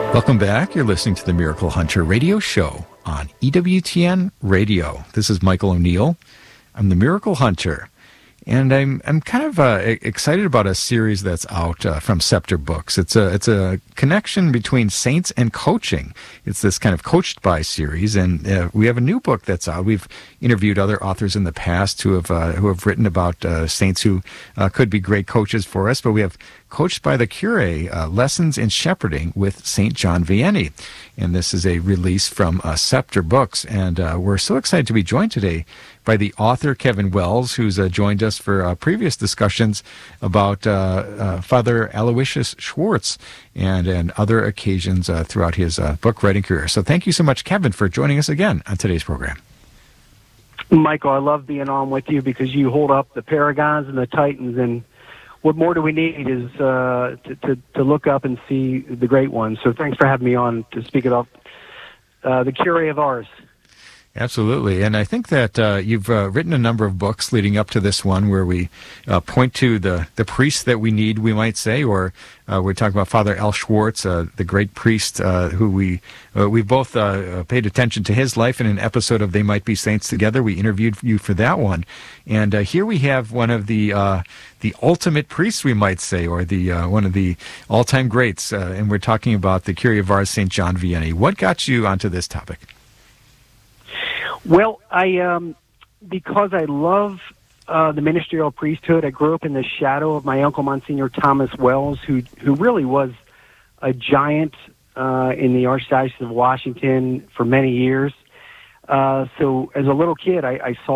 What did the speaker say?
Welcome back. You're listening to the Miracle Hunter radio show on EWTN Radio. This is Michael O'Neill. I'm the Miracle Hunter, and I'm kind of excited about a series that's out from Scepter Books. It's a connection between saints and coaching. It's this kind of Coached By series, and we have a new book that's out. We've interviewed other authors in the past who have written about saints who could be great coaches for us, but we have Coached by the Cure, Lessons in Shepherding with St. John Vianney. And this is a release from Scepter Books. And we're so excited to be joined today by the author, Kevin Wells, who's joined us for previous discussions about Father Aloysius Schwartz and other occasions throughout his book writing career. So thank you so much, Kevin, for joining us again on today's program. Michael, I love being on with you because you hold up the paragons and the titans, and what more do we need is to look up and see the great ones. So thanks for having me on to speak about the Cure of Ars. Absolutely. And I think that you've written a number of books leading up to this one where we point to the priest that we need, we might say, or we're talking about Father Al Schwartz, the great priest who we both paid attention to his life in an episode of They Might Be Saints Together. We interviewed you for that one. And here we have one of the ultimate priests, we might say, or the one of the all-time greats. And we're talking about the Cure of Ars, St. John Vianney. What got you onto this topic? Well, because I love the ministerial priesthood. I grew up in the shadow of my uncle, Monsignor Thomas Wells, who really was a giant in the Archdiocese of Washington for many years. So as a little kid, I saw